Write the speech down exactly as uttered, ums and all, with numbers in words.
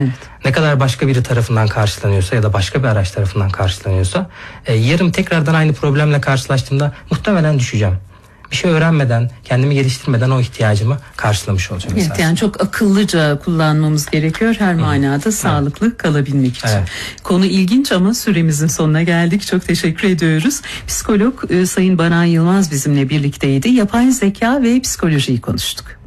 Evet. Ne kadar başka biri tarafından karşılanıyorsa ya da başka bir araç tarafından karşılanıyorsa e, yarın tekrardan aynı problemle karşılaştığımda muhtemelen düşeceğim. Bir şey öğrenmeden, kendimi geliştirmeden o ihtiyacımı karşılamış olacağım. Evet, esasında. yani çok akıllıca kullanmamız gerekiyor her Hı. manada evet. sağlıklı kalabilmek için. Evet. Konu ilginç ama süremizin sonuna geldik. Çok teşekkür ediyoruz. Psikolog e, Sayın Baran Yılmaz bizimle birlikteydi. Yapay zeka ve psikolojiyi konuştuk.